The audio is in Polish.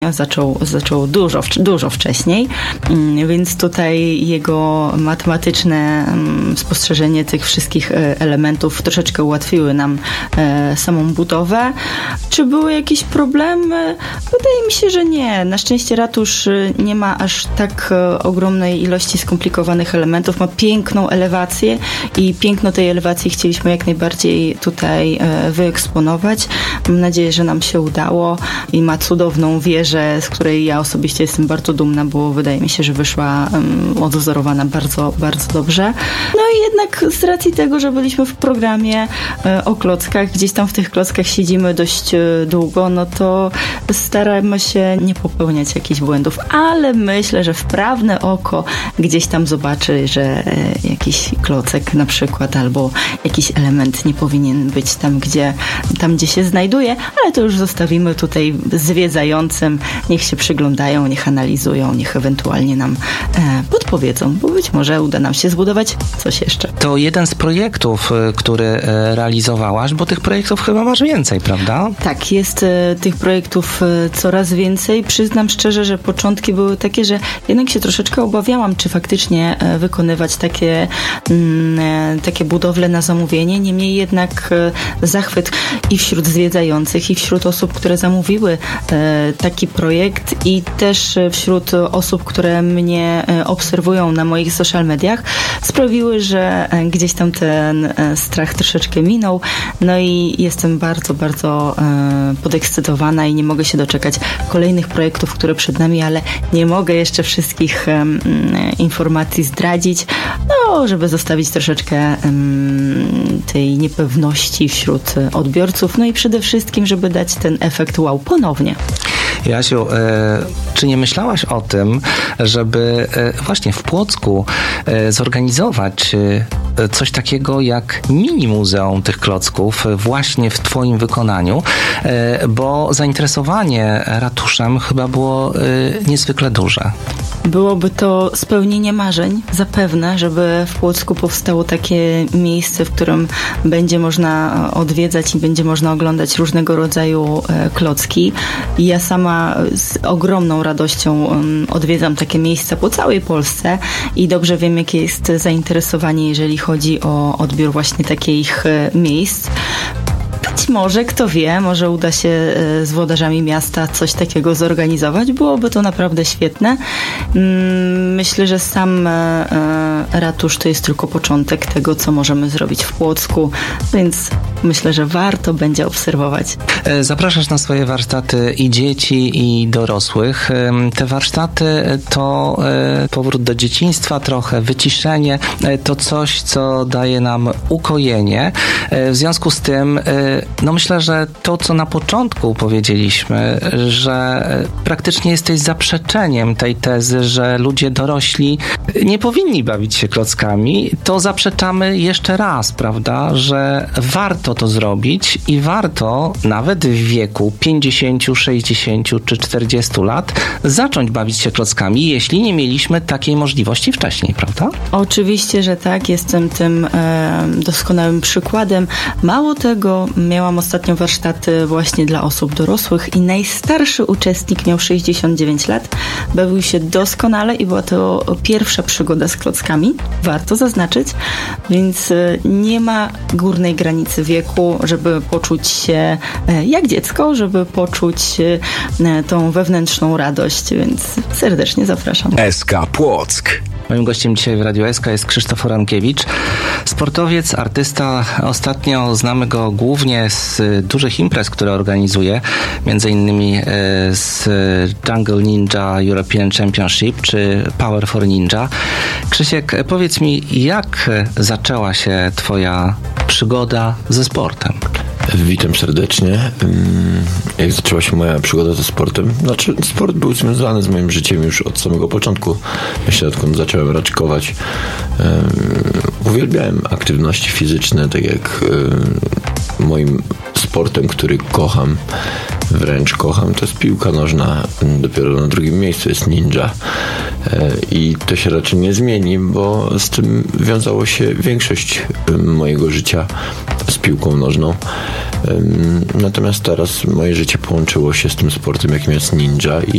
Zaczął dużo wcześniej, więc tutaj jego matematyczne spostrzeżenie tych wszystkich elementów troszeczkę ułatwiły nam samą budowę. Czy były jakieś problemy? Wydaje mi się, że nie. Na szczęście ratusz nie ma aż tak ogromnej ilości skomplikowanych elementów. Ma piękną elewację i piękno tej elewacji chcieliśmy jak najbardziej tutaj wyeksponować. Mam nadzieję, że nam się udało i ma cudowną wieżę, z której ja osobiście jestem bardzo dumna, bo wydaje mi się, że wyszła odwzorowana bardzo, bardzo dobrze. No i jednak z racji tego, że byliśmy w programie o klockach, gdzieś tam w tych klockach siedzimy dość długo, no to staramy się nie popełniać jakichś błędów, ale myślę, że wprawne oko gdzieś tam zobaczy, że jakiś klocek na przykład albo jakiś element nie powinien być tam, gdzie się znajduje, ale to już zostawimy tutaj zwiedzającym. Niech się przyglądają, niech analizują, niech ewentualnie nam podpowiedzą, bo być może uda nam się zbudować coś jeszcze. To jeden z projektów, który realizowałaś, bo tych projektów chyba masz więcej, prawda? Tak, jest tych projektów coraz więcej. Przyznam szczerze, że początki były takie, że jednak się troszeczkę obawiałam, czy faktycznie wykonywać takie budowle na zamówienie. Niemniej jednak zachwyt i wśród zwiedzających, i wśród osób, które zamówiły taki projekt, i też wśród osób, które mnie obserwują na moich social mediach, sprawiły, że gdzieś tam ten strach troszeczkę minął. No i jestem bardzo, bardzo podekscytowana i nie mogę się doczekać kolejnych projektów, które przed nami, ale nie mogę jeszcze wszystkich informacji zdradzić, no, żeby zostawić troszeczkę tej niepewności wśród odbiorców, no i przede wszystkim, żeby dać ten efekt wow ponownie. Jasiu, czy nie myślałaś o tym, żeby właśnie w Płocku zorganizować coś takiego jak mini muzeum tych klocków właśnie w twoim wykonaniu, bo zainteresowanie ratuszem chyba było niezwykle duże. Byłoby to spełnienie marzeń, zapewne, żeby w Płocku powstało takie miejsce, w którym będzie można odwiedzać i będzie można oglądać różnego rodzaju klocki. I ja sama z ogromną radością odwiedzam takie miejsca po całej Polsce i dobrze wiem, jakie jest zainteresowanie, jeżeli chodzi o odbiór właśnie takich miejsc. Być może, kto wie, może uda się z włodarzami miasta coś takiego zorganizować. Byłoby to naprawdę świetne. Myślę, że sam ratusz to jest tylko początek tego, co możemy zrobić w Płocku, więc myślę, że warto będzie obserwować. Zapraszasz na swoje warsztaty i dzieci, i dorosłych. Te warsztaty to powrót do dzieciństwa trochę, wyciszenie, to coś, co daje nam ukojenie. W związku z tym no myślę, że to, co na początku powiedzieliśmy, że praktycznie jesteś zaprzeczeniem tej tezy, że ludzie dorośli nie powinni bawić się klockami, to zaprzeczamy jeszcze raz, prawda, że warto to zrobić i warto nawet w wieku 50, 60 czy 40 lat zacząć bawić się klockami, jeśli nie mieliśmy takiej możliwości wcześniej, prawda? Oczywiście, że tak. Jestem tym doskonałym przykładem. Mało tego, miałam ostatnio warsztaty właśnie dla osób dorosłych i najstarszy uczestnik miał 69 lat. Bawił się doskonale i była to pierwsza przygoda z klockami. Warto zaznaczyć. Więc nie ma górnej granicy wieku, żeby poczuć się jak dziecko, żeby poczuć tą wewnętrzną radość. Więc serdecznie zapraszam. SK Płock. Moim gościem dzisiaj w Radiu SK jest Krzysztof Orankiewicz, sportowiec, artysta. Ostatnio znamy go głównie z dużych imprez, które organizuje, między innymi z Jungle Ninja European Championship czy Power for Ninja. Krzysiek, powiedz mi, jak zaczęła się twoja przygoda ze sportem? Witam serdecznie. Jak zaczęła się moja przygoda ze sportem? Znaczy, sport był związany z moim życiem już od samego początku. Myślę, odkąd zacząłem raczkować. Uwielbiałem aktywności fizyczne, tak jak moim sportem, który kocham, wręcz kocham, to jest piłka nożna. Dopiero na drugim miejscu jest ninja. I to się raczej nie zmieni, bo z tym wiązało się większość mojego życia z piłką nożną. Natomiast teraz moje życie połączyło się z tym sportem, jakim jest ninja